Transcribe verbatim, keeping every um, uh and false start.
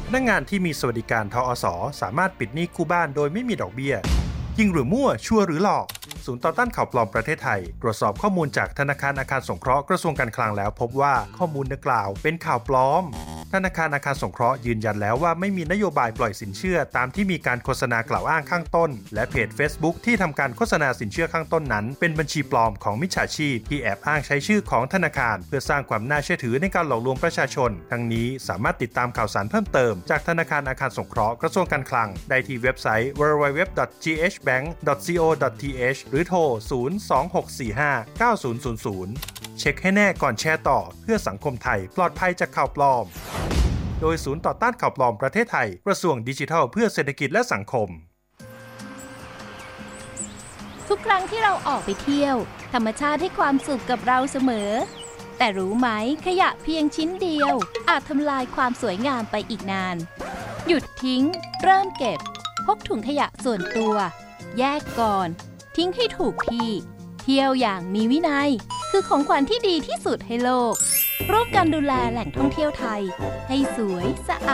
พนักงานที่มีสวัสดิการทอส.สามารถปิดหนี้กู้บ้านโดยไม่มีดอกเบี้ยจริงหรือมั่วชัวร์หรือหลอกศูนย์ต่อต้านข่าวปลอมประเทศไทยตรวจสอบข้อมูลจากธนาคารอาคารสงเคราะห์กระทรวงการคลังแล้วพบว่าข้อมูลดังกล่าวเป็นข่าวปลอมธนาคารอาคารสงเคราะห์ยืนยันแล้วว่าไม่มีนโยบายปล่อยสินเชื่อตามที่มีการโฆษณากล่าวอ้างข้างต้นและเพจ Facebook ที่ทำการโฆษณาสินเชื่อข้างต้นนั้นเป็นบัญชีปลอมของมิจฉาชีพที่แอบอ้างใช้ชื่อของธนาคารเพื่อสร้างความน่าเชื่อถือในการหลอกลวงประชาชนทั้งนี้สามารถติดตามข่าวสารเพิ่มเติมจากธนาคารอาคารสงเคราะห์กระทรวงการคลังได้ที่เว็บไซต์ ดับเบิลยู ดับเบิลยู ดับเบิลยู ดอท จี เอช แบงก์ ดอท ซี โอ ดอท ที เอช หรือโทรศูนย์ สอง หก สี่ ห้า เก้า ศูนย์ ศูนย์ ศูนย์เช็คให้แน่ก่อนแชร์ต่อเพื่อสังคมไทยปลอดภัยจากข่าวปลอมโดยศูนย์ต่อต้านข่าวปลอมประเทศไทยกระทรวงดิจิทัลเพื่อเศรษฐกิจและสังคมทุกครั้งที่เราออกไปเที่ยวธรรมชาติให้ความสุขกับเราเสมอแต่รู้ไหมขยะเพียงชิ้นเดียวอาจทำลายความสวยงามไปอีกนานหยุดทิ้งเริ่มเก็บพกถุงขยะส่วนตัวแยกก่อนทิ้งให้ถูกที่เที่ยวอย่างมีวินัยคือของขวัญที่ดีที่สุดให้โลกร่วมกันดูแลแหล่งท่องเที่ยวไทยให้สวยสะอาด